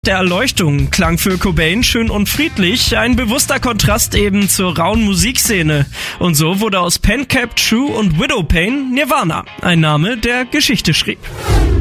Der Erleuchtung klang für Cobain schön und friedlich, ein bewusster Kontrast eben zur rauen Musikszene. Und so wurde aus Pen Cap True und Widowpain Nirvana, ein Name, der Geschichte schrieb.